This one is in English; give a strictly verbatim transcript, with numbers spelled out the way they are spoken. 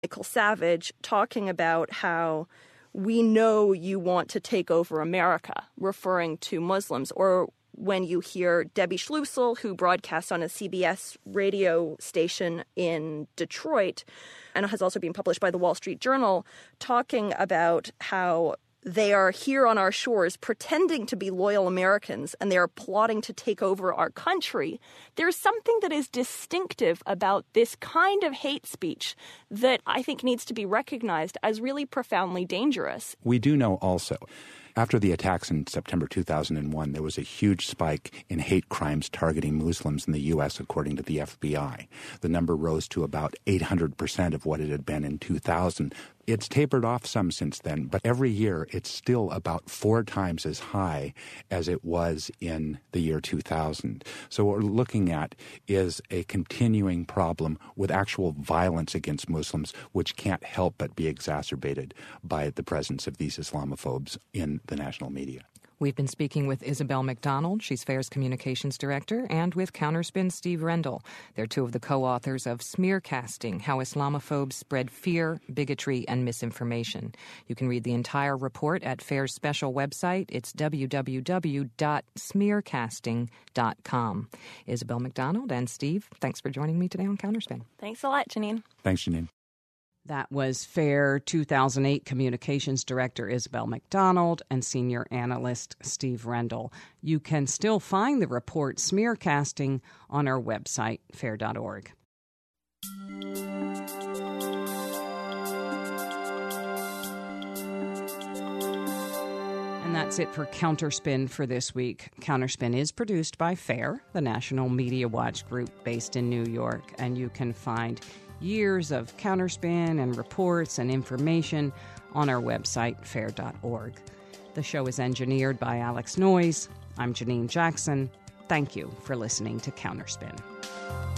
Michael Savage talking about how we know you want to take over America, referring to Muslims, or when you hear Debbie Schlussel, who broadcasts on a C B S radio station in Detroit and has also been published by the Wall Street Journal, talking about how they are here on our shores pretending to be loyal Americans and they are plotting to take over our country. There's something that is distinctive about this kind of hate speech that I think needs to be recognized as really profoundly dangerous. We do know also, after the attacks in September two thousand one, there was a huge spike in hate crimes targeting Muslims in the U S, according to the F B I. The number rose to about eight hundred percent of what it had been in two thousand. It's tapered off some since then, but every year it's still about four times as high as it was in the year two thousand. So what we're looking at is a continuing problem with actual violence against Muslims, which can't help but be exacerbated by the presence of these Islamophobes in the national media. We've been speaking with Isabel McDonald, she's FAIR's Communications Director, and with Counterspin Steve Rendell. They're two of the co-authors of Smearcasting, How Islamophobes Spread Fear, Bigotry, and Misinformation. You can read the entire report at FAIR's special website. It's w w w dot smearcasting dot com. Isabel McDonald and Steve, thanks for joining me today on Counterspin. Thanks a lot, Janine. Thanks, Janine. That was FAIR two thousand eight Communications Director Isabel McDonald and Senior Analyst Steve Rendell. You can still find the report Smearcasting on our website, fair dot org. And that's it for Counterspin for this week. Counterspin is produced by FAIR, the National Media Watch group based in New York, and you can find years of Counterspin and reports and information on our website, fair dot org. The show is engineered by Alex Noyes. I'm Janine Jackson. Thank you for listening to Counterspin.